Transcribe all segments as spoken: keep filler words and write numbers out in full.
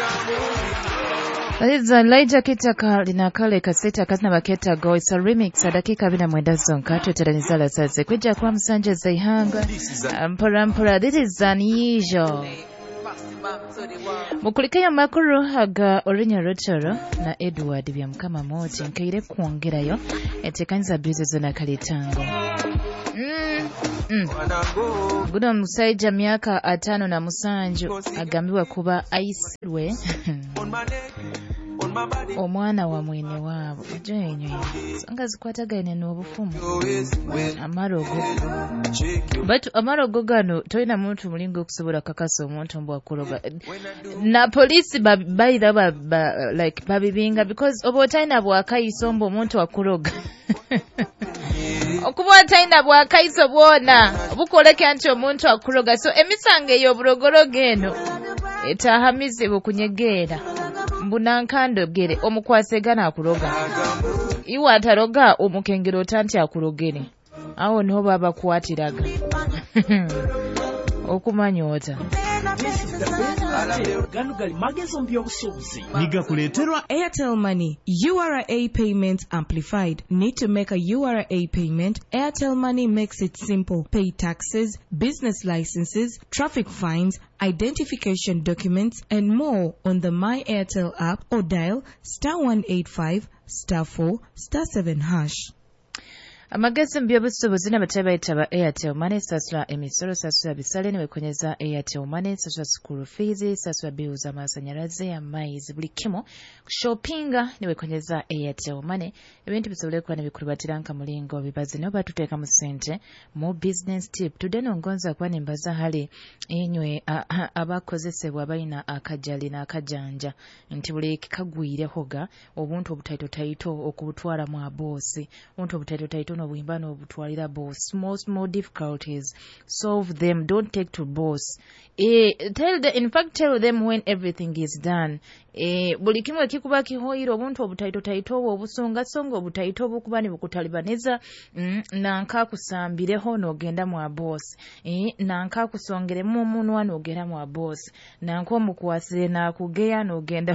Liza Elijah Kitaka linakale kaseta kazina baketa go it's a remix dakika bina mwenda zonka tuteranizala sase kujja kwa msanje zaihanga mpora mpora. This is unusual mukulikaya makuru haga orinya rotoro na Edward bya mukama moti nkaire kuongerayo etekanza bizo zona kalitango mm. Mm. Guno musajja myaka atano na musanju agambiwa kuba aisirwe omwana wa mwene wabo jenyo songa zikwatagane n'obufumu amarogo but amarogo gano toina muntu mulingo okusobola kakasa omuntu mbwa kuloga na police bayira ba, ba like babibinga because obotaina bwakayisombo omuntu akuloga okuba taina bwakaiso bwona bukoleke anti omuntu akuloga so emisange eyo bulogologo eno etahamize bukunyegeera mbunankando gere omukwasegana akuloga iwa ataroga omukengero otanti akulogere awo niho baba kuwatiraga okumanyota Airtel Money U R A payment amplified. Need to make a U R A payment? Airtel Money makes it simple. Pay taxes, business licenses, traffic fines, identification documents, and more on the My Airtel app or dial star one eight five star four star seven hash. Amagezi mbyobusubuzi n'abataba etaba Airtel Money sasula emisoro sasula bisale ne kwenyeza Airtel Money sasula school fees sasula bills amasanyalaze amaizi buli kimo shoppinga ne kwenyeza Airtel Money ebintu bisobole kwa ne bikulubatira nka mulingo bibazi no batuteka mu sente mu business tip tudeno ngonza kwa nimbaza hali enywe abakozesebwa balina akajali na akajanja nti buli kagwire hoga obuntu obutaito taito okubutwala mu abosi obuntu obutaito taito no butwalira boss. Small small difficulties, solve them, don't take to boss. Eh, tell the, in fact tell them when everything is done. Eh, buli kimwe kikuba kihoyiro obuntu obutaito taito obusonga songa obutaito obukubani bukutalibaniza mm, nanka kusambireho nogenda mu boss. Eh, nanka kusongere mu munu wano ogera mu boss. Nanko mukwasire na kugeya nogenda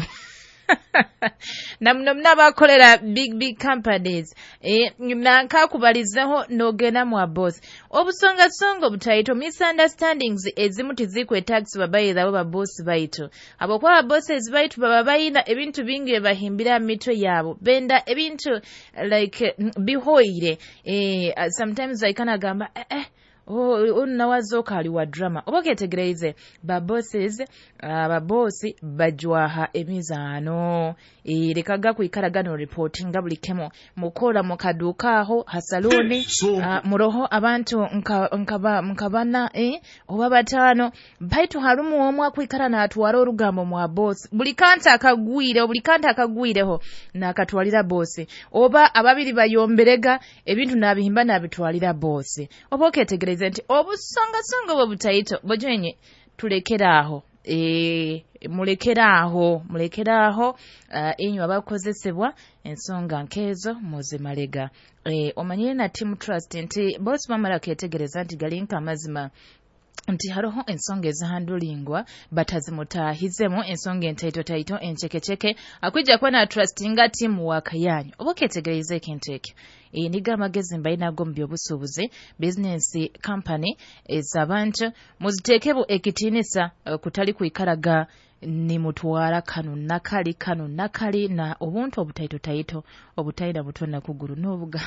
namno mnabakolera big big companies eh nanka kubalizeho nogena mu boss obusonga songo butaito misunderstandings ezimuti zikwe tax babayira ba boss baito abo kwa bosses baito baba bayina ebintu bingi bahimbira mito yabo benda ebintu like bihoire eh sometimes I kana gamba eh, eh oh unawazo kali wa drama oboketegereze ba bosses aba uh, bossi bajwaha emizano e lekaga kuikaragano reporting buli kemo mukola mukaduka aho hasaloni uh, muroho abantu nkaba nkabana eh oba batano baitu harumu omwa kuikara na atwara orugambo mu boss buli kanta akagwire buli kanta akagwireho na akatwalira boss oba ababiri bayomberega ebintu nabihimba nabitwalira boss oboketegereze nti obusonga songa bobutaito bojwenye tulekera aho e mulekera aho mulekera aho uh, enyu abakozesebwa ensonga nkezo muze malega e omanyire na team trust nti boss mamala ketegereza nti galinka mazima nti haroho ensonga ezahandulingwa batazimutahizemo ensonga entaito taito enchekecheke akwijja kwa na trustinga team wakayanyu oboketegereze kinteke e niga magezi mbaina gombi obusubuze business company ezabantu muzitekebu ekitinisa uh, kutali kuikaraga ni mutwara kanu nakali kanu nakali na obuntu obutaito taito obutaida butona kuguru nobuga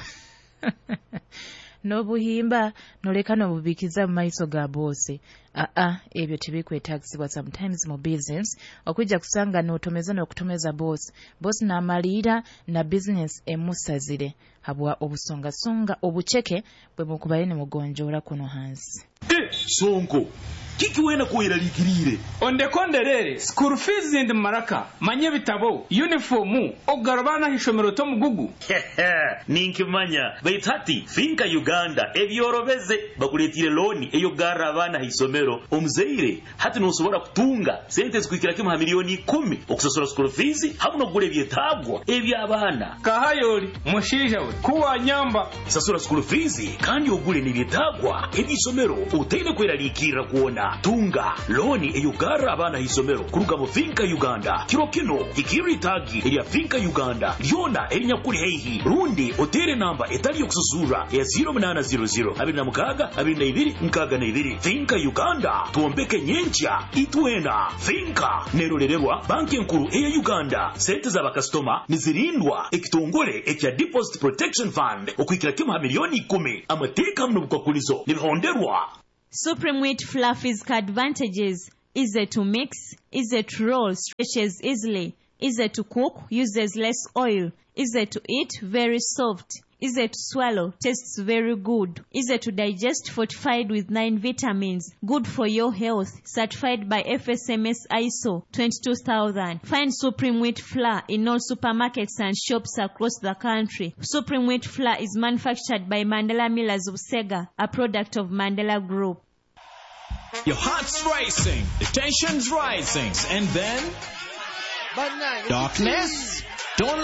nobuhimba noleka nobubikiza mu maiso ga boss a a ebyo tibikwe taxi but sometimes mu business okujja kusanga notomeza nokutomeza boss boss na malira na business emusazire habwa obusonga songa obucheke bwe mukubayene mugonjola kuno hansi eh sonko kiki wena kuira likirire onde konderere school fees ndi maraka manye bitabo uniform ogarabana hishomero to mugugu ninkimanya baitati finka Uganda ebyorobeze bakuletire loni eyo garabana hisomero omzeire hati nosobora kutunga sente zikwikira kima milioni kumi okusosora school fees habuno gule byetabwa ebyabana kahayoli mushija we kuwa nyamba sasura school fees kandi ogule ni byetabwa ebisomero utende kweraliikirira kuona tunga loni eyugara abaana hisomero kuruga mu Finka Uganda kiro kino hikiri tagi erya Finka Uganda lyona erinyakuri heihi rundi otere namba etali yokusuzura ya zero munana zero zero abiri na mukaga abiri na ibiri nkaga na ibiri. Finka Uganda tuombeke nyencha itwena. Finka nerorererwa banki nkuru eya Uganda. Sente za bakastoma nizirindwa ekitongole ekya Deposit Protection Fund okwikira kimu milioni kumi. Amateka mno bukakulizo nibihonderwa. Supreme Wheat Flour physical advantages: easy to mix, easy to roll, stretches easily, easy to cook, uses less oil, easy to eat, very soft, easy to swallow, tastes very good, easy to digest, fortified with nine vitamins, good for your health, certified by F S M S I S O twenty-two thousand. Find Supreme Wheat Flour in all supermarkets and shops across the country. Supreme Wheat Flour is manufactured by Mandela Millers of Sega, a product of Mandela Group. Your heart's racing, the tension's rising, and then darkness. Don't